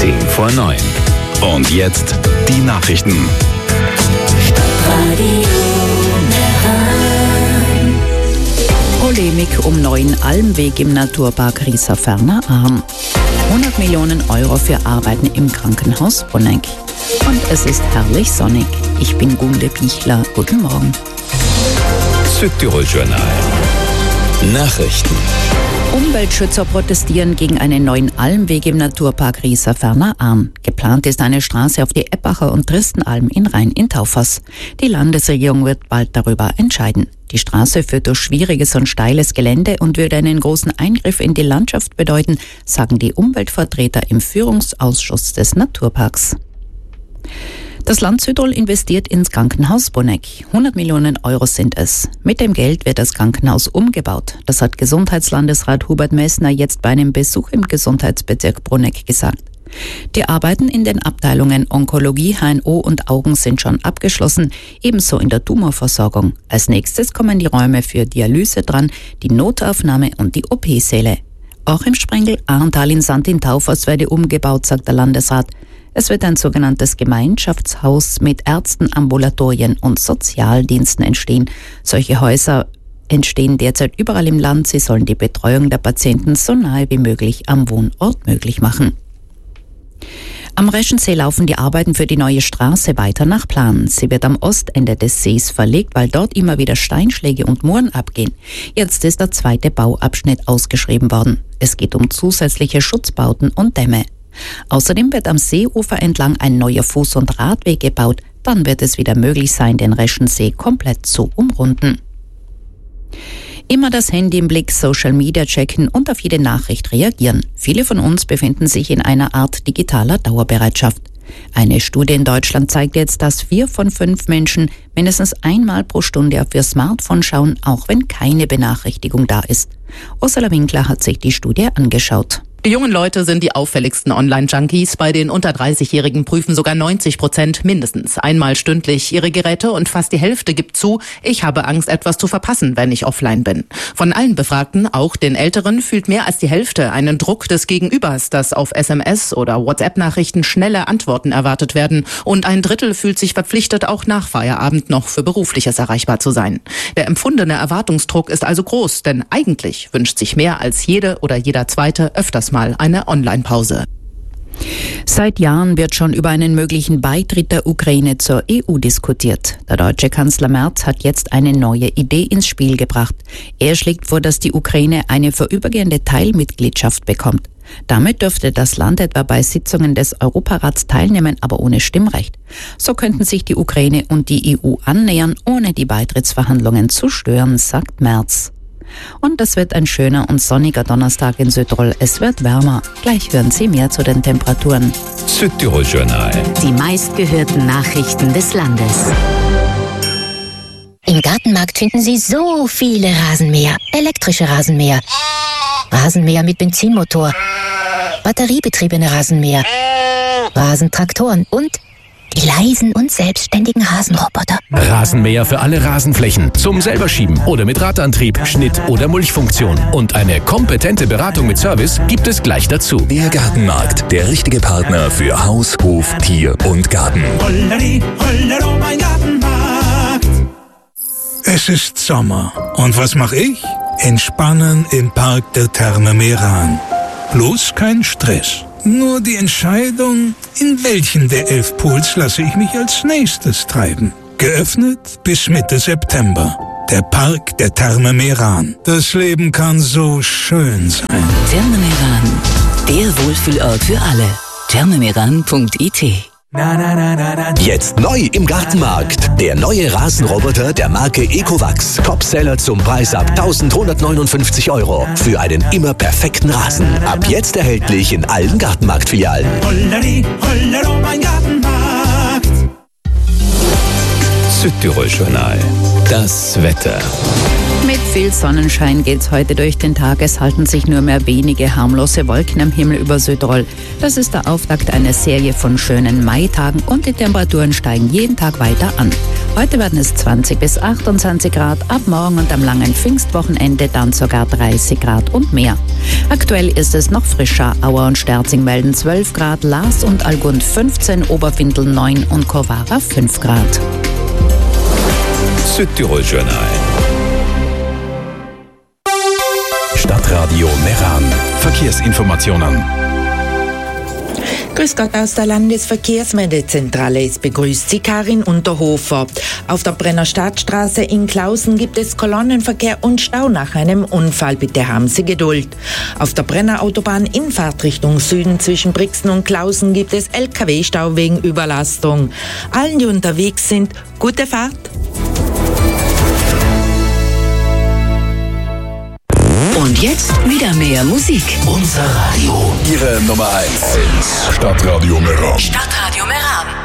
10:10. Und jetzt die Nachrichten. Polemik um neuen Almweg im Naturpark Rieser-Ferner-Ahrn. 100 Millionen Euro für Arbeiten im Krankenhaus Bonegg. Und es ist herrlich sonnig. Ich bin Gunde Pichler. Guten Morgen. Südtirol-Journal. Nachrichten. Umweltschützer protestieren gegen einen neuen Almweg im Naturpark Rieser-Ferner-Ahrn. Geplant ist eine Straße auf die Eppacher und Tristenalm in Rhein in Taufers. Die Landesregierung wird bald darüber entscheiden. Die Straße führt durch schwieriges und steiles Gelände und würde einen großen Eingriff in die Landschaft bedeuten, sagen die Umweltvertreter im Führungsausschuss des Naturparks. Das Land Südtirol investiert ins Krankenhaus Bonegg. 100 Millionen Euro sind es. Mit dem Geld wird das Krankenhaus umgebaut. Das hat Gesundheitslandesrat Hubert Messner jetzt bei einem Besuch im Gesundheitsbezirk Bonegg gesagt. Die Arbeiten in den Abteilungen Onkologie, HNO und Augen sind schon abgeschlossen, ebenso in der Tumorversorgung. Als nächstes kommen die Räume für Dialyse dran, die Notaufnahme und die OP-Säle. Auch im Sprengel Arntal in St. in Taufers werde umgebaut, sagt der Landesrat. Es wird ein sogenanntes Gemeinschaftshaus mit Ärzten, Ambulatorien und Sozialdiensten entstehen. Solche Häuser entstehen derzeit überall im Land. Sie sollen die Betreuung der Patienten so nahe wie möglich am Wohnort möglich machen. Am Reschensee laufen die Arbeiten für die neue Straße weiter nach Plan. Sie wird am Ostende des Sees verlegt, weil dort immer wieder Steinschläge und Muren abgehen. Jetzt ist der zweite Bauabschnitt ausgeschrieben worden. Es geht um zusätzliche Schutzbauten und Dämme. Außerdem wird am Seeufer entlang ein neuer Fuß- und Radweg gebaut. Dann wird es wieder möglich sein, den Reschensee komplett zu umrunden. Immer das Handy im Blick, Social Media checken und auf jede Nachricht reagieren. Viele von uns befinden sich in einer Art digitaler Dauerbereitschaft. Eine Studie in Deutschland zeigt jetzt, dass 4 von 5 Menschen mindestens einmal pro Stunde auf ihr Smartphone schauen, auch wenn keine Benachrichtigung da ist. Ursula Winkler hat sich die Studie angeschaut. Die jungen Leute sind die auffälligsten Online-Junkies. Bei den unter 30-Jährigen prüfen sogar 90% mindestens einmal stündlich ihre Geräte und fast die Hälfte gibt zu, ich habe Angst, etwas zu verpassen, wenn ich offline bin. Von allen Befragten, auch den Älteren, fühlt mehr als die Hälfte einen Druck des Gegenübers, dass auf SMS oder WhatsApp-Nachrichten schnelle Antworten erwartet werden. Und ein Drittel fühlt sich verpflichtet, auch nach Feierabend noch für Berufliches erreichbar zu sein. Der empfundene Erwartungsdruck ist also groß, denn eigentlich wünscht sich mehr als jede oder jeder Zweite öfters mal eine Online-Pause. Seit Jahren wird schon über einen möglichen Beitritt der Ukraine zur EU diskutiert. Der deutsche Kanzler Merz hat jetzt eine neue Idee ins Spiel gebracht. Er schlägt vor, dass die Ukraine eine vorübergehende Teilmitgliedschaft bekommt. Damit dürfte das Land etwa bei Sitzungen des Europarats teilnehmen, aber ohne Stimmrecht. So könnten sich die Ukraine und die EU annähern, ohne die Beitrittsverhandlungen zu stören, sagt Merz. Und das wird ein schöner und sonniger Donnerstag in Südtirol. Es wird wärmer. Gleich hören Sie mehr zu den Temperaturen. Südtirol-Journal. Die meistgehörten Nachrichten des Landes. Im Gartenmarkt finden Sie so viele Rasenmäher. Elektrische Rasenmäher. Rasenmäher mit Benzinmotor. Batteriebetriebene Rasenmäher. Rasentraktoren und die leisen und selbstständigen Rasenroboter. Rasenmäher für alle Rasenflächen. Zum selberschieben oder mit Radantrieb, Schnitt- oder Mulchfunktion. Und eine kompetente Beratung mit Service gibt es gleich dazu. Der Gartenmarkt. Der richtige Partner für Haus, Hof, Tier und Garten. Holleri, hollero, mein Gartenmarkt. Es ist Sommer. Und was mache ich? Entspannen im Park der Therme Meran. Bloß kein Stress. Nur die Entscheidung, in welchen der 11 Pools lasse ich mich als nächstes treiben. Geöffnet bis Mitte September. Der Park der Therme Meran. Das Leben kann so schön sein. Therme Meran, der Wohlfühlort für alle. thermemeran.it. Jetzt neu im Gartenmarkt. Der neue Rasenroboter der Marke Ecovacs. Topseller zum Preis ab 1.159 €. Für einen immer perfekten Rasen. Ab jetzt erhältlich in allen Gartenmarktfilialen. Holleri, hollero, mein Gartenmarkt. Südtirol-Journal. Das Wetter. Mit viel Sonnenschein geht's heute durch den Tag. Es halten sich nur mehr wenige harmlose Wolken am Himmel über Südtirol. Das ist der Auftakt einer Serie von schönen Maitagen und die Temperaturen steigen jeden Tag weiter an. Heute werden es 20 bis 28 Grad, ab morgen und am langen Pfingstwochenende dann sogar 30 Grad und mehr. Aktuell ist es noch frischer. Auer und Sterzing melden 12 Grad, Lars und Algund 15, Oberwindel 9 und Kovara 5 Grad. Südtirol-Journal. Stadtradio Meran. Verkehrsinformationen. Grüß Gott aus der Landesverkehrsmeldezentrale. Es begrüßt Sie Karin Unterhofer. Auf der Brenner Stadtstraße in Klausen gibt es Kolonnenverkehr und Stau nach einem Unfall. Bitte haben Sie Geduld. Auf der Brenner Autobahn in Fahrtrichtung Süden zwischen Brixen und Klausen gibt es LKW-Stau wegen Überlastung. Allen, die unterwegs sind, gute Fahrt. Und jetzt wieder mehr Musik. Unser Radio. Ihre Nummer 1. Stadtradio Meran. Stadtradio Meran.